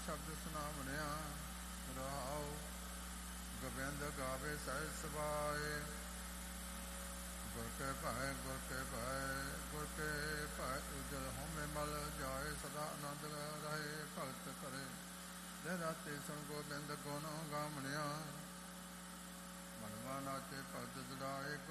ਸ਼ਬਦ ਸੁਨਾਵਣਿਆ ਰਹਾਉ। ਗੋਬਿੰਦ ਗਾਵੇ ਸਹਿਜ ਸੁਭਾਏ, ਗੁਰ ਕੇ ਭਾਏ ਗੁਰ ਕੇ ਭਾਏ ਗੁਰ ਕੇ ਭਾਏ ਉਜਲ ਹੋਮੇ ਮਲ ਜਾਏ। ਸਦਾ ਆਨੰਦ ਰਹੇ ਭਗਤ ਕਰੇ, ਦਿਨ ਰਾਤੀ ਸੁਣ ਗੋਬਿੰਦ ਗੁਣ ਗਾਵਣਿਆ। ਮਨਵਾ ਨਾਚੇ ਭਗਤ ਜੁੜਾਏ,